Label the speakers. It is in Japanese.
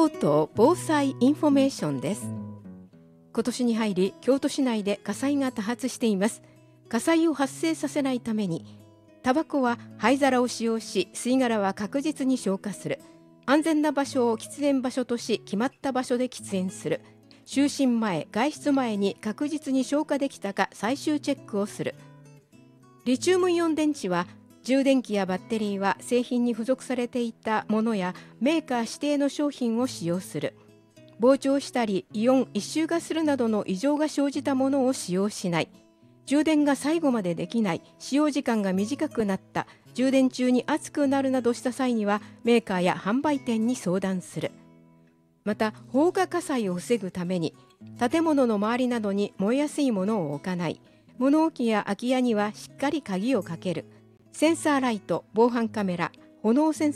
Speaker 1: 京都防災インフォメーションです。今年に入り京都市内で火災が多発しています。火災を発生させないために、タバコは灰皿を使用し、吸い殻は確実に消火する、安全な場所を喫煙場所とし、決まった場所で喫煙する、就寝前外出前に確実に消火できたか最終チェックをする。リチウムイオン電池は、充電器やバッテリーは製品に付属されていたものやメーカー指定の商品を使用する。膨張したりイオン一臭がするなどの異常が生じたものを使用しない。充電が最後までできない、使用時間が短くなった、充電中に熱くなるなどした際にはメーカーや販売店に相談する。また放火火災を防ぐために、建物の周りなどに燃えやすいものを置かない。物置や空き家にはしっかり鍵をかける。センサーライト、防犯カメラ、炎セン